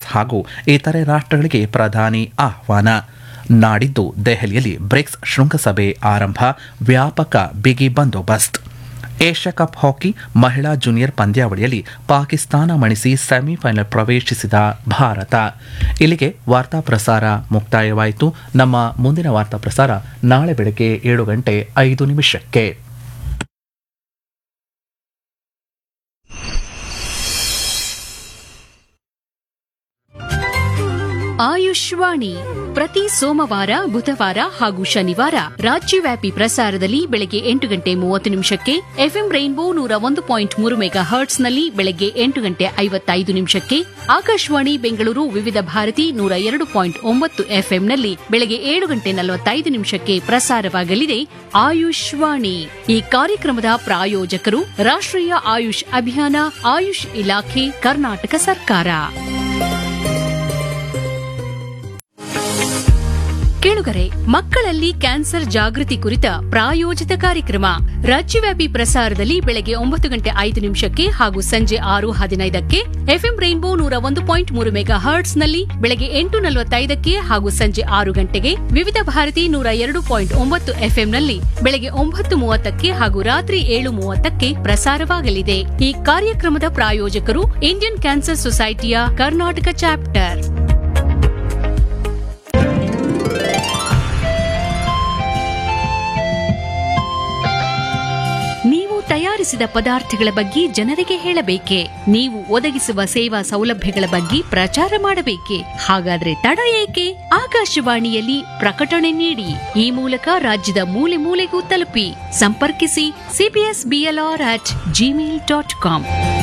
ಹಾಗೂ ಇತರೆ ರಾಷ್ಟ್ರಗಳಿಗೆ ಪ್ರಧಾನಿ ಆಹ್ವಾನ. ನಾಡಿದ್ದು ದೆಹಲಿಯಲ್ಲಿ ಬ್ರಿಕ್ಸ್ ಶೃಂಗಸಭೆ ಆರಂಭ, ವ್ಯಾಪಕ ಬಿಗಿ ಬಂದೋಬಸ್ತ್. ಏಷ್ಯಾ ಕಪ್ ಹಾಕಿ ಮಹಿಳಾ ಜೂನಿಯರ್ ಪಂದ್ಯಾವಳಿಯಲ್ಲಿ ಪಾಕಿಸ್ತಾನ ಮಣಿಸಿ ಸೆಮಿಫೈನಲ್ ಪ್ರವೇಶಿಸಿದ ಭಾರತ. ಇಲ್ಲಿಗೆ ವಾರ್ತಾ ಪ್ರಸಾರ ಮುಕ್ತಾಯವಾಯಿತು. ನಮ್ಮ ಮುಂದಿನ ವಾರ್ತಾ ಪ್ರಸಾರ ನಾಳೆ ಬೆಳಗ್ಗೆ 7:05. ಆಯುಷ್ವಾಣಿ ಪ್ರತಿ ಸೋಮವಾರ, ಬುಧವಾರ ಹಾಗೂ ಶನಿವಾರ ರಾಜ್ಯವ್ಯಾಪಿ ಪ್ರಸಾರದಲ್ಲಿ ಬೆಳಗ್ಗೆ 8:30 ಎಫ್ಎಂ ರೈನ್ಬೋ 101.3 ಮೆಗಾ ಹರ್ಟ್ಸ್ನಲ್ಲಿ ಬೆಳಗ್ಗೆ 8:55 ಆಕಾಶವಾಣಿ ಬೆಂಗಳೂರು ವಿವಿಧ ಭಾರತಿ 102.9 ಎಫ್ಎಂನಲ್ಲಿ ಬೆಳಗ್ಗೆ 7:45 ಪ್ರಸಾರವಾಗಲಿದೆ ಆಯುಷ್ವಾಣಿ. ಈ ಕಾರ್ಯಕ್ರಮದ ಪ್ರಾಯೋಜಕರು ರಾಷ್ಟ್ರೀಯ ಆಯುಷ್ ಅಭಿಯಾನ, ಆಯುಷ್ ಇಲಾಖೆ, ಕರ್ನಾಟಕ ಸರ್ಕಾರ. ಕೇಳುಗರೆ, ಮಕ್ಕಳಲ್ಲಿ ಕ್ಯಾನ್ಸರ್ ಜಾಗೃತಿ ಕುರಿತ ಪ್ರಾಯೋಜಿತ ಕಾರ್ಯಕ್ರಮ ರಾಜ್ಯವ್ಯಾಪಿ ಪ್ರಸಾರದಲ್ಲಿ ಬೆಳಗ್ಗೆ 9:05 ಹಾಗೂ ಸಂಜೆ 6:15 ಎಫ್ಎಂ ರೈನ್ಬೋ 101.3 ಮೆಗಾ ಹರ್ಟ್ಸ್ನಲ್ಲಿ ಬೆಳಗ್ಗೆ 8:45 ಹಾಗೂ ಸಂಜೆ 6 ಗಂಟೆಗೆ, ವಿವಿಧ ಭಾರತಿ 102.9 ಎಫ್ಎಂನಲ್ಲಿ ಬೆಳಗ್ಗೆ 9:30 ಹಾಗೂ ರಾತ್ರಿ 7:30 ಪ್ರಸಾರವಾಗಲಿದೆ. ಈ ಕಾರ್ಯಕ್ರಮದ ಪ್ರಾಯೋಜಕರು ಇಂಡಿಯನ್ ಕ್ಯಾನ್ಸರ್ ಸೊಸೈಟಿಯ ಕರ್ನಾಟಕ ಚಾಪ್ಟರ್. ತಯಾರಿಸಿದ ಪದಾರ್ಥಗಳ ಬಗ್ಗೆ ಜನರಿಗೆ ಹೇಳಬೇಕೆ? ನೀವು ಒದಗಿಸುವ ಸೇವಾ ಸೌಲಭ್ಯಗಳ ಬಗ್ಗೆ ಪ್ರಚಾರ ಮಾಡಬೇಕೆ? ಹಾಗಾದ್ರೆ ತಡ ಏಕೆ? ಆಕಾಶವಾಣಿಯಲ್ಲಿ ಪ್ರಕಟಣೆ ನೀಡಿ. ಈ ಮೂಲಕ ರಾಜ್ಯದ ಮೂಲೆ ಮೂಲೆಗೂ ತಲುಪಿ. ಸಂಪರ್ಕಿಸಿ cpsblr@gmail.com.